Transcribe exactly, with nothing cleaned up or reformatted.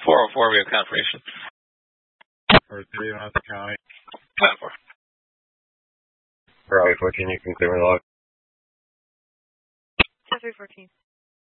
four oh four, we have confirmation. four three, Monmouth County. Plan four. Raleigh fourteen, you can clear me log. ten three fourteen.